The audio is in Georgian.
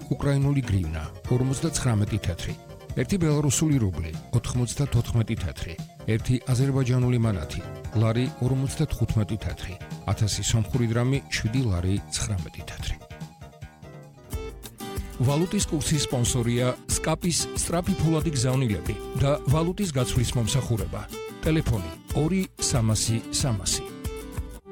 უკრაინული გრივნა 59 თეთრი, 1 ბელარუსული რუბლი 94 თეთრი, 1 აზერბაიჯანული მანათი ლარი 55 თეთრი, 1000 სომხური დრამი 7 ლარი 19 თეთრი. ვალუტის კურსის სპონსორია სკაპის სწრაფი ფულადი გზავნილები და ვალუტის გაცვლის მომსახურება. ტელეფონი 2 300 300.